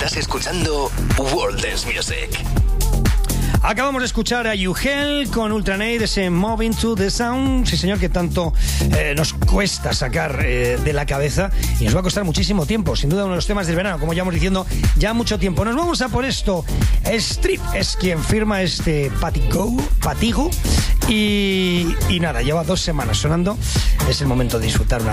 Estás escuchando World Dance Music. Acabamos de escuchar a Yuhel con Ultranate, ese Moving to the Sound. Sí, señor, que tanto nos cuesta sacar de la cabeza y nos va a costar muchísimo tiempo. Sin duda uno de los temas del verano, como ya vamos diciendo, ya mucho tiempo. Nos vamos a por esto. Strip es quien firma este Patigo. Y nada, lleva 2 semanas sonando. Es el momento de disfrutar una